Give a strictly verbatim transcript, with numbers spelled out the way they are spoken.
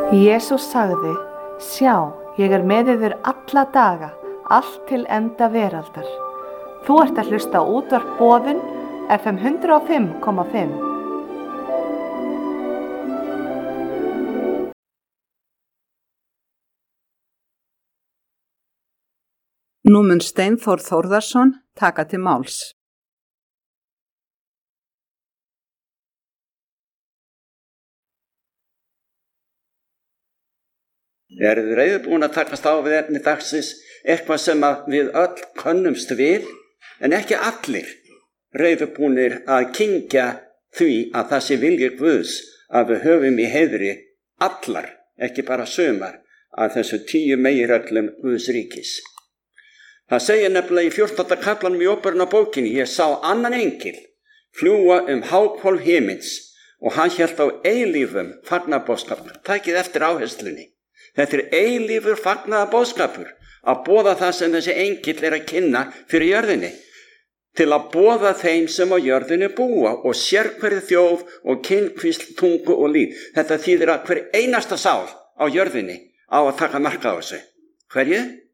Jesús sagði, sjá, ég er með yður alla daga, allt til enda veraldar. Þú ert að hlusta á útvarp Boðun, F M hundrað og fimm komma fimm. Nú mun Steinþór Þórðarson taka til máls. Eruð þið reiðubúin að takast á við efni dagsins, eitthvað sem að við öll könnumst við, en ekki allir reiðubúnir að kyngja því að það sé vilji Guðs að við höfum í heiðri allar, ekki bara sumar, að þessu tíu meginreglum Guðs ríkis. Það segir nefnilega í fjórtánda kaflanum í Óperunarbókinni, ég sá annan engil fljúga um háhvolf himins og hann hélt á eilífum fagnaðarboðskap. Takið eftir áherslunni. Þetta er eilífur fagnaðarboðskapur að boða það sem þessi engill er að kynna fyrir jörðinni, til að boða þeim sem á jörðinni búa og sérhverju þjóð og kynhvísl, tungu og líf. Þetta þýðir að hver einasta sál á jörðinni á að taka mark á þessu. Hverju?